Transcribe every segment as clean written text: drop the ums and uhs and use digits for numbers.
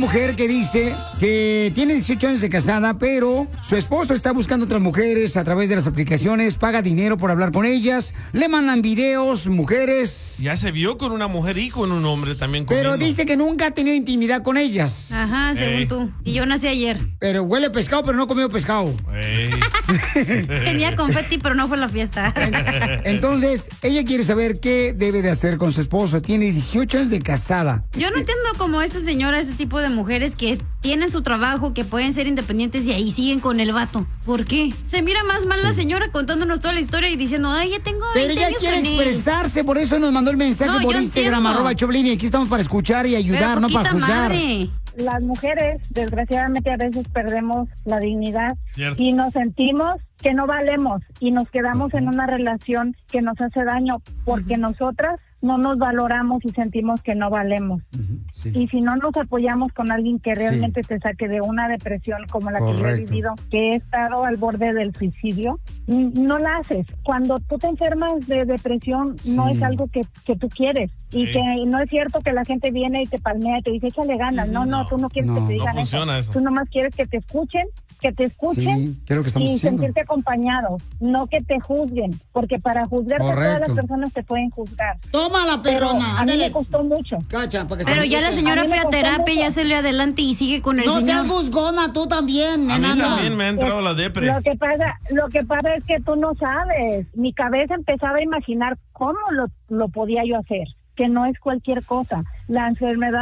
mujer que dice que tiene 18 años de casada, pero su esposo está buscando otras mujeres a través de las aplicaciones, paga dinero por hablar con ellas, le mandan videos, mujeres. Ya se vio con una mujer y con un hombre también comiendo. Pero dice que nunca ha tenido intimidad con ellas. Ajá, según tú. Y yo nací ayer. Pero huele pescado, pero no comió pescado. Tenía confeti, pero no fue a la fiesta. Entonces, ella quiere saber qué debe de hacer con su esposo. Tiene 18 años de casada. Yo no entiendo como esta señora, este tipo de mujeres que tienen su trabajo, que pueden ser independientes y ahí siguen con el vato. ¿Por qué? Se mira más mal la señora contándonos toda la historia y diciendo, ay, ya tengo 20 Pero ella años quiere con él. expresarse, por eso nos mandó el mensaje por Instagram, @Choplin, y aquí estamos para escuchar y ayudar, no para juzgar. Madre. Las mujeres, desgraciadamente, a veces perdemos la dignidad. Cierto. Y nos sentimos que no valemos y nos quedamos en una relación que nos hace daño porque nosotras no nos valoramos y sentimos que no valemos. Sí. Y si no nos apoyamos con alguien que realmente te saque de una depresión como la que yo he vivido, que he estado al borde del suicidio, no la haces. Cuando tú te enfermas de depresión, no es algo que tú quieres. Y que no es cierto que la gente viene y te palmea y te dice, échale ganas. No, tú no quieres que te digan eso. Tú nomás quieres que te escuchen Sí, que es lo que estamos y diciendo. sentirte acompañado, no que te juzguen, porque para juzgarte todas las personas te pueden juzgar. Toma la perrona. A mí me costó mucho. Cacha, pero ya la señora fue a terapia, ya se le adelante y sigue con el señor. No seas juzgona, tú también, A mí enano. también me ha entrado la depre. Lo que pasa es que tú no sabes. Mi cabeza empezaba a imaginar cómo lo podía yo hacer, que no es cualquier cosa. La enfermedad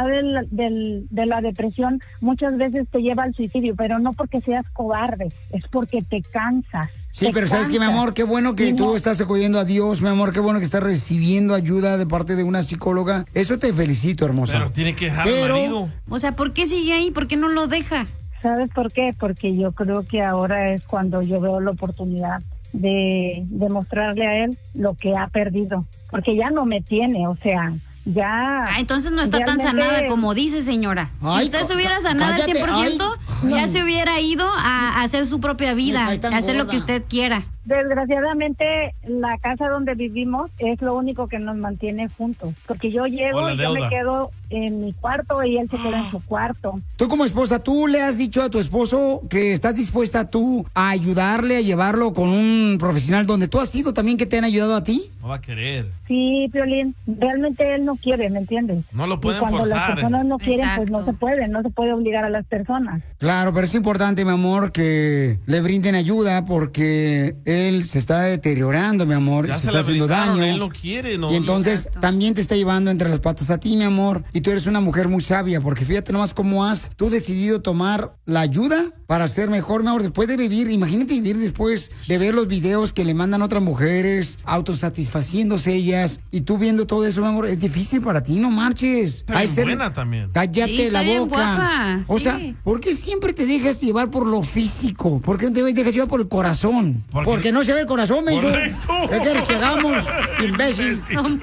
de la depresión muchas veces te lleva al suicidio, pero no porque seas cobarde, es porque te cansas. Sí, pero ¿sabes qué, mi amor? Qué bueno que tú estás acudiendo a Dios, mi amor. Qué bueno que estás recibiendo ayuda de parte de una psicóloga. Eso te felicito, hermosa. Pero tiene que dejar al marido. O sea, ¿por qué sigue ahí? ¿Por qué no lo deja? ¿Sabes por qué? Porque yo creo que ahora es cuando yo veo la oportunidad de mostrarle a él lo que ha perdido. Porque ya no me tiene, o sea, ya... entonces no está tan sanada como dice, señora. Si usted se hubiera sanado al 100%, ya se hubiera ido a hacer su propia vida, a hacer lo que usted quiera. Desgraciadamente, la casa donde vivimos es lo único que nos mantiene juntos. Porque yo llego y yo me quedo en mi cuarto y él se queda en su cuarto. Tú como esposa, ¿tú le has dicho a tu esposo que estás dispuesta tú a ayudarle, a llevarlo con un profesional donde tú has sido también, que te han ayudado a ti? No va a querer. Sí, Piolín, realmente él no quiere, ¿me entiendes? No lo pueden cuando forzar. Las personas no quieren, pues no se puede obligar a las personas. Claro, pero es importante, mi amor, que le brinden ayuda porque él se está deteriorando, mi amor, Ya se está haciendo daño. Él no quiere, no. Y entonces Exacto. también te está llevando entre las patas a ti, mi amor. Y tú eres una mujer muy sabia, porque fíjate nomás cómo has tú decidido tomar la ayuda para ser mejor, mi amor. Después de vivir, imagínate vivir después de ver los videos que le mandan otras mujeres, autosatisfaciéndose ellas, y tú viendo todo eso, mi amor, es difícil para ti, no marches. Está bien buena también. Cállate Sí, está la bien boca. guapa, O sí. sea, ¿por qué siempre te dejas llevar por lo físico? ¿Por qué no te dejas llevar por el corazón? Porque no se ve el corazón, menso. Correcto. ¿Qué quieres que hagamos, imbécil?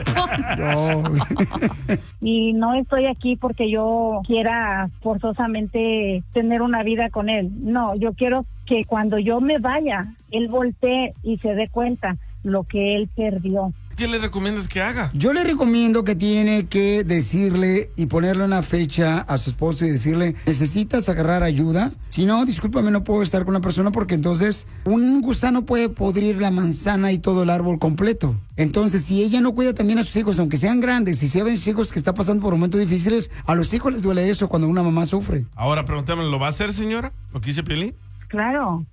No. Y no estoy aquí porque yo quiera forzosamente tener una vida con él. No, yo quiero que cuando yo me vaya, él voltee y se dé cuenta lo que él perdió. ¿Qué le recomiendas que haga? Yo le recomiendo que tiene que decirle y ponerle una fecha a su esposo y decirle, necesitas agarrar ayuda. Si no, discúlpame, no puedo estar con la persona porque entonces un gusano puede podrir la manzana y todo el árbol completo. Entonces, si ella no cuida también a sus hijos, aunque sean grandes, y si ven sus hijos que están pasando por momentos difíciles, a los hijos les duele eso cuando una mamá sufre. Ahora pregúntame, ¿lo va a hacer, señora? ¿Lo que dice Piolín? Claro.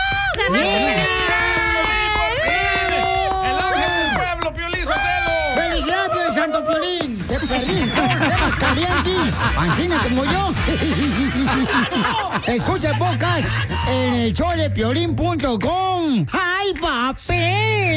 ¡Felicidades, Piolín, Santo Piolín! ¡Te perdiste con temas calientes! ¡Ancina como yo! Escucha el podcast en el showdepiolín.com. ¡Ay, papel!